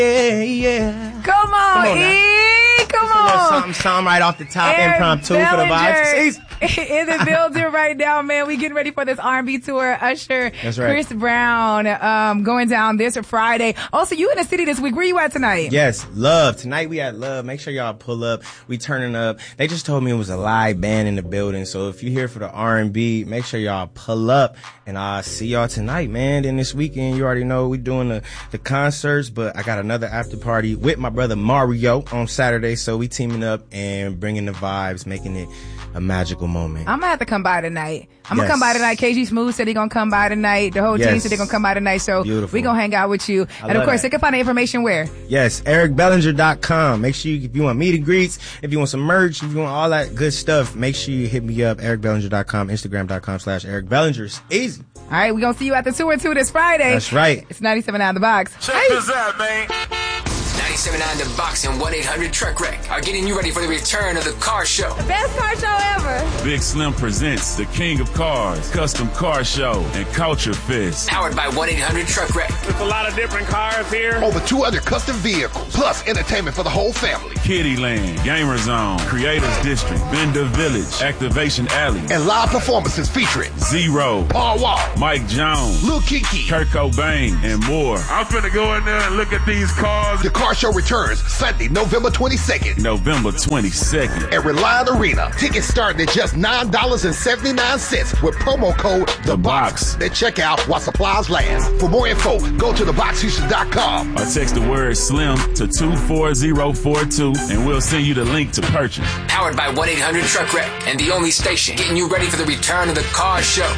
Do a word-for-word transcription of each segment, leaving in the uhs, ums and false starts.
Yeah, yeah. Come on, Come on E. Come Just a little on. something, something right off the top, Eric impromptu for the vibes. Bellinger in the building right now, man. We getting ready for this R and B tour. Usher, That's right. Chris Brown, um, going down this Friday. Also, you in the city this week. Where you at tonight? Yes, Love. Tonight we at Love. Make sure y'all pull up. We turning up. They just told me it was a live band in the building. So if you're here for the R and B, make sure y'all pull up. And I'll see y'all tonight, man. Then this weekend, you already know we doing the, the concerts. But I got another after party with my brother Mario on Saturday. So we teaming up and bringing the vibes, making it a magical moment. I'm gonna have to come by tonight. I'm Yes. gonna come by tonight. K G Smooth said he gonna come by tonight. The whole team Yes. said they're gonna come by tonight. So Beautiful. we gonna hang out with you. I And of love course, that. they can find the information where? Yes, eric bellinger dot com. Make sure you, if you want meet and greets, if you want some merch, if you want all that good stuff, make sure you hit me up, eric bellinger dot com, instagram dot com slash eric bellinger. It's easy. All right, we gonna see you at the tour two this Friday. That's right. It's ninety-seven out the box. Check Hey. this out, man. ninety-seven point nine The Box and one eight hundred Truck Wreck are getting you ready for the return of the car show. Best car show ever. Big Slim presents the King of Cars, Custom Car Show, and Culture Fest. Powered by one eight hundred Truck Wreck. There's a lot of different cars here. Over two hundred custom vehicles, plus entertainment for the whole family. Kitty Land, Gamer Zone, Creators District, Bender Village, Activation Alley, And live performances featuring Zero, Paul Wall, Mike Jones, Lil Kiki. Kurt Cobain, and more. I'm finna go in there and look at these cars. The car show returns Sunday, November twenty-second November twenty-second. at Reliant Arena. Tickets starting at just nine dollars and seventy-nine cents with promo code The Box. At checkout while supplies last. For more info, go to the box houston dot com. Or text the word SLIM to two four zero four two and we'll send you the link to purchase. Powered by one eight hundred Truck Wreck and the only station getting you ready for the return of the car show.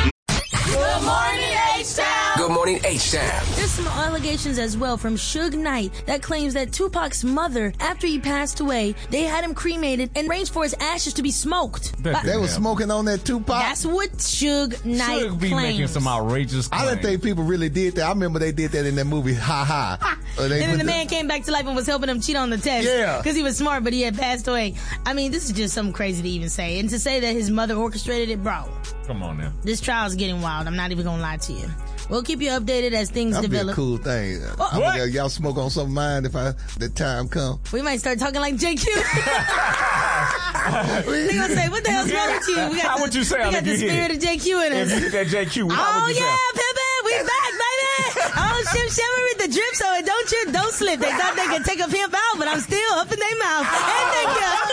Good morning, H-Town. Good morning, H-Town. There's some allegations as well from Suge Knight that claims that Tupac's mother, after he passed away, they had him cremated and arranged for his ashes to be smoked. That But didn't They was happen. smoking on that Tupac. that's what Suge Knight Should be claims. making some outrageous I claims. didn't think people really did that. I remember they did that in that movie, Ha Ha. Uh, they And then put the man came back to life and was helping him cheat on the test. Yeah. Because he was smart, but he had passed away. I mean, this is just something crazy to even say. And to say that his mother orchestrated it, bro, Come on now. this trial's getting wild. I'm not even going to lie to you. We'll keep you updated as things That'd be a develop. cool thing. I'm What? gonna, y'all smoke on some of mine if I the time come. We might start talking like J Q. They gonna say, what the hell's wrong with you? We got How the, would you sound we got if the you hit spirit it? of J Q in If us. you hit that J Q, how Oh would you yeah, sound? Pippin, we back, baby. Oh, Shim Shimmer with the drip, so it don't trip, don't slip. They thought they could take a pimp out, but I'm still up in their mouth. And thank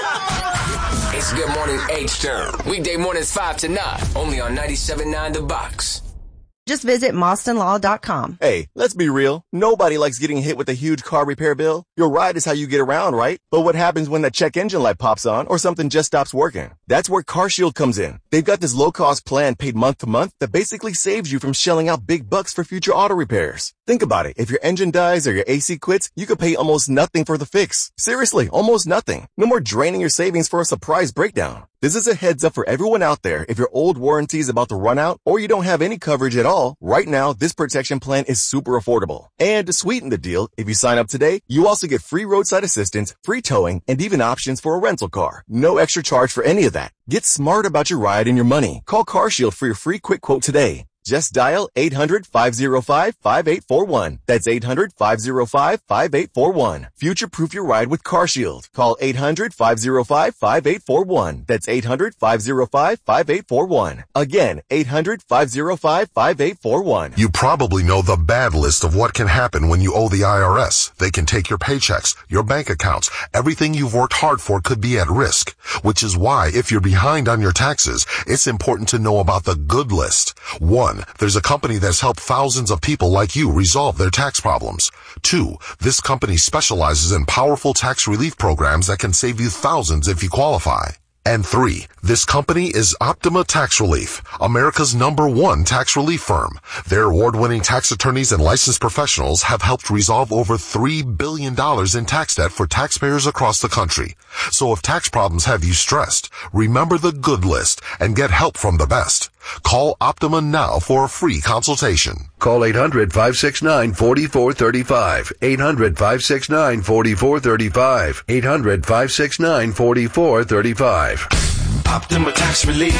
you. It's Good Morning H-Town. Weekday mornings five to nine. Only on ninety-seven point nine The Box. Just visit Moston Law dot com. Hey, let's be real. Nobody likes getting hit with a huge car repair bill. Your ride is how you get around, right? But what happens when that check engine light pops on or something just stops working? That's where CarShield comes in. They've got this low-cost plan paid month to month that basically saves you from shelling out big bucks for future auto repairs. Think about it. If your engine dies or your A C quits, you could pay almost nothing for the fix. Seriously, almost nothing. No more draining your savings for a surprise breakdown. This is a heads up for everyone out there. If your old warranty is about to run out or you don't have any coverage at all, right now, this protection plan is super affordable. And to sweeten the deal, if you sign up today, you also get free roadside assistance, free towing, and even options for a rental car. No extra charge for any of that. Get smart about your ride and your money. Call CarShield for your free quick quote today. Just dial eight hundred, five oh five, five eight four one. That's eight hundred, five oh five, five eight four one. Future-proof your ride with CarShield. Call eight hundred, five oh five, five eight four one. That's eight hundred, five oh five, five eight four one. Again, eight hundred, five oh five, five eight four one. You probably know the bad list of what can happen when you owe the I R S. They can take your paychecks, your bank accounts. Everything you've worked hard for could be at risk. Which is why, if you're behind on your taxes, it's important to know about the good list. One, there's a company that's helped thousands of people like you resolve their tax problems. Two, this company specializes in powerful tax relief programs that can save you thousands if you qualify. And three, this company is Optima Tax Relief, America's number one tax relief firm. Their award-winning tax attorneys and licensed professionals have helped resolve over three billion dollars in tax debt for taxpayers across the country. So if tax problems have you stressed, remember the good list and get help from the best. Call Optima now for a free consultation. Call eight hundred, five six nine, four four three five. eight hundred, five six nine, four four three five. eight hundred, five six nine, four four three five. Optima Tax Relief.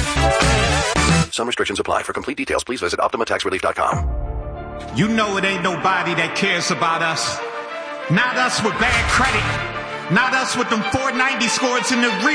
Some restrictions apply. For complete details, please visit optima tax relief dot com. You know it ain't nobody that cares about us Not us with bad credit. Not us with them four ninety scores in the re-